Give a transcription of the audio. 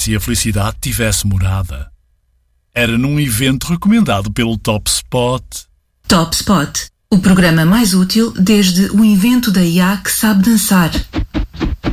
se a felicidade tivesse morada. Era num evento recomendado pelo Top Spot. Top Spot, o programa mais útil desde o invento da IA que sabe dançar.